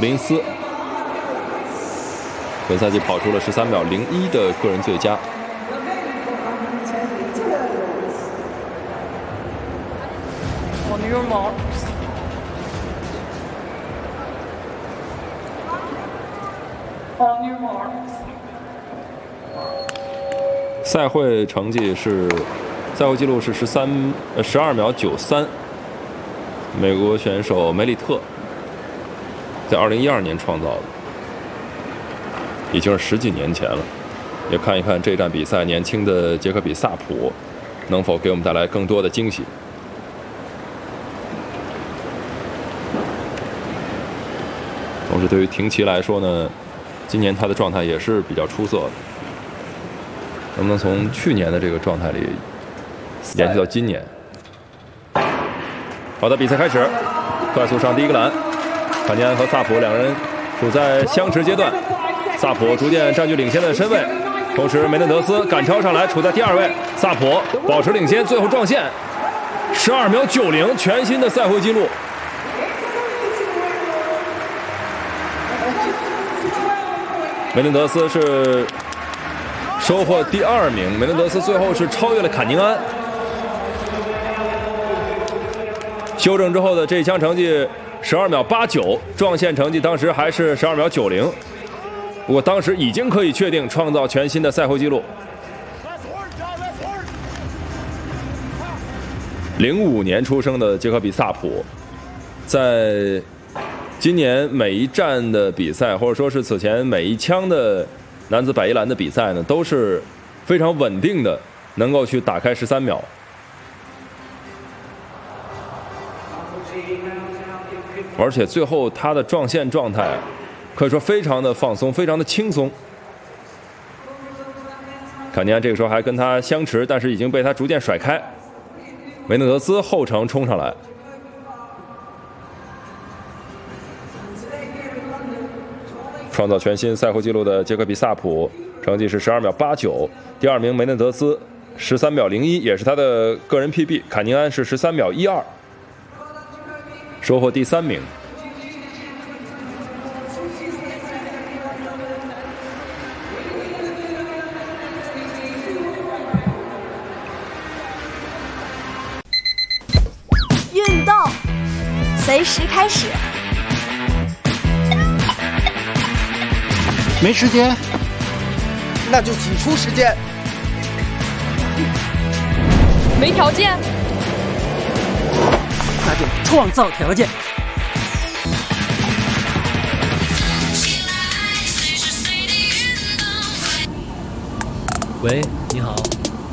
林斯，本赛季跑出了13秒01的个人最佳。 On your marks. On your marks. 赛会成绩是，赛会纪录是12秒93。美国选手梅里特在2012年创造的，已经是10几年前了。也看一看这站比赛，年轻的杰克比萨普能否给我们带来更多的惊喜。同时，对于廷奇来说呢，今年他的状态也是比较出色的。能不能从去年的这个状态里延续到今年？好的，比赛开始，快速上第一个篮，坎尼安和萨普两人处在相持阶段，萨普逐渐占据领先的身位，同时梅嫩德斯赶超上来，处在第2位，萨普保持领先，最后撞线，12秒90，全新的赛会纪录。梅嫩德斯是收获第2名，梅嫩德斯最后是超越了坎宁安。修正之后的这一枪成绩12秒89，撞线成绩当时还是12秒90，不过当时已经可以确定创造全新的赛会纪录。05年出生的杰克比萨普，在今年每一站的比赛，或者说是此前每一枪的男子100栏的比赛呢，都是非常稳定的，能够去打开13秒。而且最后他的撞线状态可以说非常的放松，非常的轻松。坎尼安这个时候还跟他相持，但是已经被他逐渐甩开。梅嫩德斯后程冲上来，创造全新赛会纪录的杰克比萨普成绩是12秒89，第2名梅嫩德斯13秒01，也是他的个人 PB。坎尼安是13秒12，收获第3名。 运动随时开始。 没时间， 那就挤出时间。 没条件， 那就创造条件。 喂，你好。